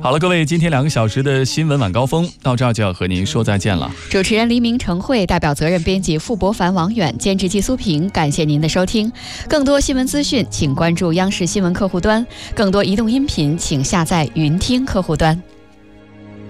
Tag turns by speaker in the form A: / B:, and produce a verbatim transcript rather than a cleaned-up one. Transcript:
A: 好了，各位，今天两个小时的新闻晚高峰到这儿就要和您说再见了。
B: 主持人黎明、程慧，代表责任编辑傅博凡、王远，监制季苏平，感谢您的收听。更多新闻资讯，请关注央视新闻客户端；更多移动音频，请下载云听客户端。